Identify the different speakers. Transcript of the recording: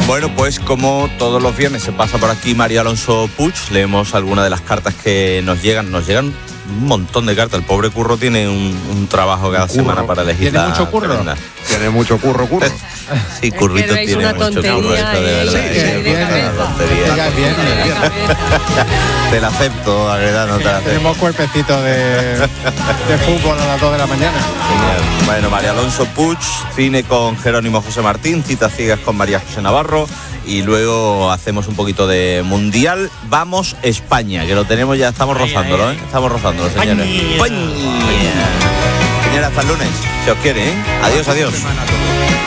Speaker 1: Bueno, pues como todos los viernes se pasa por aquí María Alonso Puig, leemos algunas de las cartas que nos llegan un montón de cartas. El pobre Curro tiene un trabajo cada semana para elegir.
Speaker 2: ¿Tiene mucho curro?
Speaker 3: Tiene mucho curro.
Speaker 1: Sí, Currito
Speaker 4: es
Speaker 1: tiene mucho curro, eso de verdad. Te la acepto, la verdad, no te la acepto.
Speaker 2: Tenemos cuerpecito de fútbol a las 2 de la mañana.
Speaker 1: Genial. Bueno, María Alonso Puig, cine con Jerónimo José Martín, citas ciegas con María José Navarro, y luego hacemos un poquito de mundial. Vamos España, que lo tenemos ya, estamos rozándolo, ¿eh? Estamos rozándolo, señores. España. Señora, hasta el lunes, si os quiere, ¿eh? Adiós.